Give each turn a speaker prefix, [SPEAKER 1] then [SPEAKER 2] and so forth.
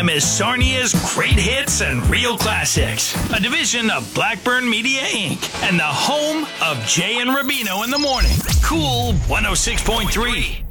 [SPEAKER 1] FM is Sarnia's Great Hits and Real Classics, a division of Blackburn Media Inc. and the home of Jay and Rubino in the morning. Cool 106.3.